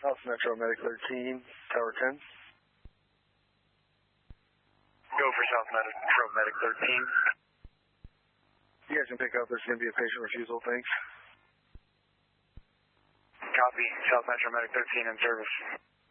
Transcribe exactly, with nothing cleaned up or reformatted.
South Metro Medic thirteen, Tower ten. Go for South Metro Medic thirteen. You guys can pick up. There's going to be a patient refusal. Thanks. Copy. South Metro Medic thirteen in service.